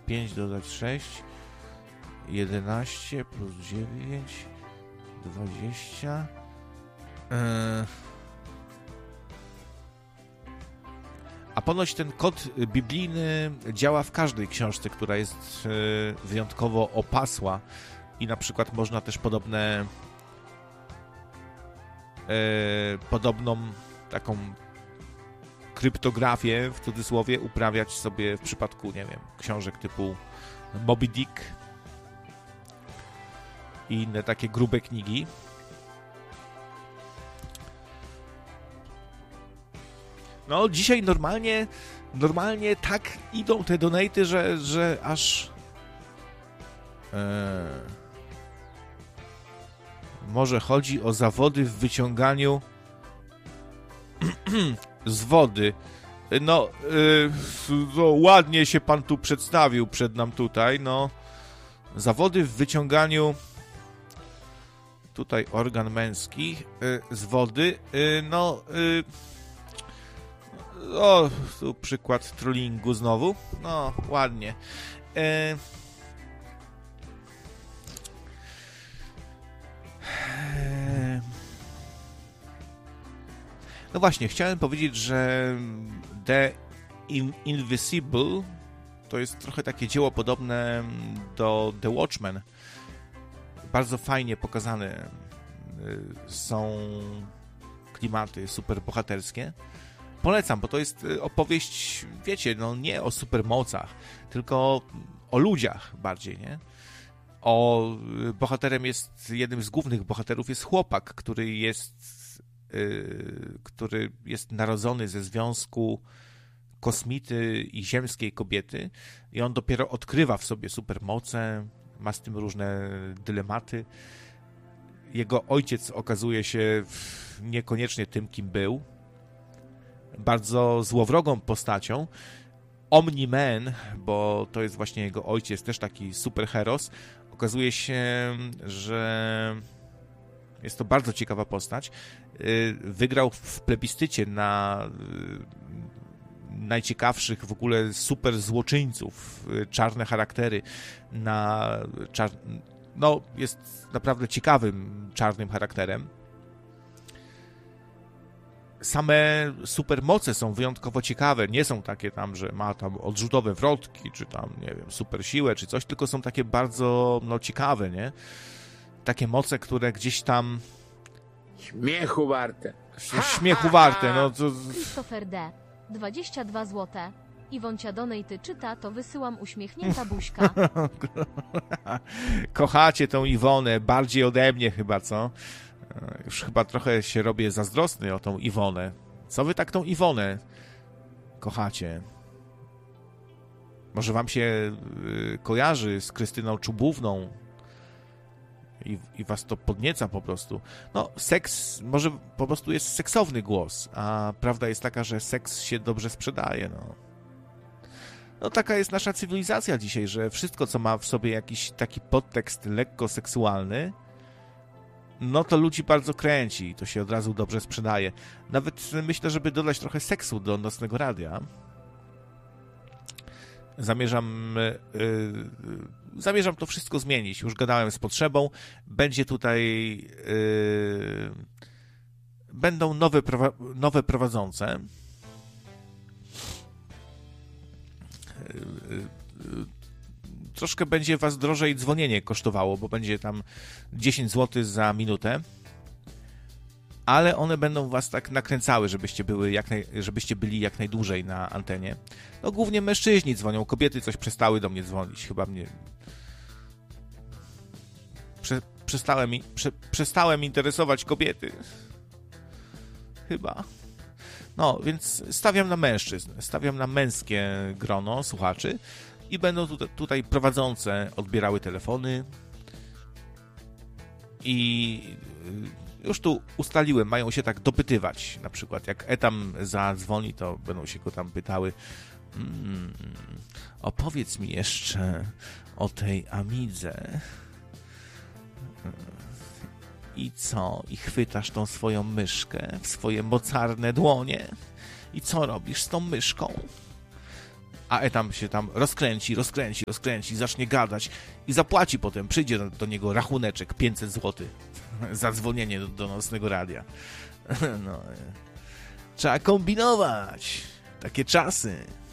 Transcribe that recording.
5 dodać 6, 11 plus 9, 20. A ponoć ten kod biblijny działa w każdej książce, która jest wyjątkowo opasła i na przykład można też podobną taką kryptografię, w cudzysłowie, uprawiać sobie w przypadku, nie wiem, książek typu Moby Dick i inne takie grube knigi. No, dzisiaj normalnie tak idą te donaty, że aż może chodzi o zawody w wyciąganiu z wody. No, ładnie się pan tu przedstawił przed nam tutaj, no. Zawody w wyciąganiu tutaj organ męski z wody, no... O, tu przykład trollingu znowu. No, ładnie. No właśnie, chciałem powiedzieć, że The Invisible to jest trochę takie dzieło podobne do The Watchmen. Bardzo fajnie pokazane są klimaty superbohaterskie. Polecam, bo to jest opowieść, wiecie, no nie o supermocach, tylko o ludziach bardziej, nie? Jednym z głównych bohaterów jest chłopak, który jest narodzony ze związku kosmity i ziemskiej kobiety i on dopiero odkrywa w sobie supermoce, ma z tym różne dylematy. Jego ojciec okazuje się niekoniecznie tym, kim był. Bardzo złowrogą postacią. Omni-Man, bo to jest właśnie jego ojciec, też taki superheros. Okazuje się, że jest to bardzo ciekawa postać. Wygrał w plebiscycie na najciekawszych w ogóle super złoczyńców, czarne charaktery, no jest naprawdę ciekawym czarnym charakterem. Same supermoce są wyjątkowo ciekawe, nie są takie tam, że ma tam odrzutowe wrotki, czy tam, nie wiem, super siłę, czy coś, tylko są takie bardzo, no, ciekawe, nie? Takie moce, które gdzieś tam... Śmiechu warte. Śmiechu warte, no to... Christopher D. 22 zł. Iwoncia donate czyta, to wysyłam uśmiechnięta buźka. Kochacie tą Iwonę, bardziej ode mnie chyba, co? Już chyba trochę się robię zazdrosny o tą Iwonę. Co wy tak tą Iwonę kochacie? Może wam się kojarzy z Krystyną Czubówną i was to podnieca po prostu. No, seks, może po prostu jest seksowny głos, a prawda jest taka, że seks się dobrze sprzedaje, no. No, taka jest nasza cywilizacja dzisiaj, że wszystko, co ma w sobie jakiś taki podtekst lekko seksualny, no to ludzi bardzo kręci, to się od razu dobrze sprzedaje. Nawet myślę, żeby dodać trochę seksu do Nocnego Radia. Zamierzam to wszystko zmienić. Już gadałem z Potrzebą. Będzie tutaj... Będą nowe prowadzące. Troszkę będzie was drożej dzwonienie kosztowało, bo będzie tam 10 zł za minutę, ale one będą was tak nakręcały, żebyście byli jak najdłużej na antenie. No głównie mężczyźni dzwonią, kobiety coś przestały do mnie dzwonić, chyba mnie... Przestałem interesować kobiety. Chyba. No, więc stawiam na mężczyzn, stawiam na męskie grono słuchaczy i będą tutaj prowadzące odbierały telefony i już tu ustaliłem, mają się tak dopytywać, na przykład jak Etam zadzwoni, to będą się go tam pytały, opowiedz mi jeszcze o tej Amidze. I co? I chwytasz tą swoją myszkę w swoje mocarne dłonie? I co robisz z tą myszką? a Ethan się tam rozkręci, zacznie gadać i zapłaci potem, przyjdzie do niego rachuneczek 500 zł za dzwonienie do nocnego radia. No, trzeba kombinować. Takie czasy.